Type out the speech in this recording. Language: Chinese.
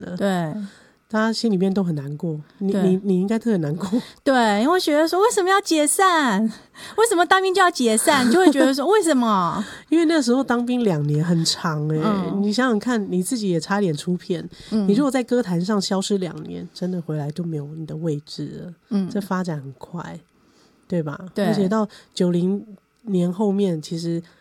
了。 对， 大家心里面都很难过，你应该特别难过。 对，因为觉得说为什么要解散？为什么当兵就要解散？就会觉得说为什么？ 因为那时候当兵2年很长你想想看，你自己也差点出片，你如果在歌坛上消失2年，真的回来就没有你的位置了。这发展很快，对吧？ 对， 而且到90年后面，其实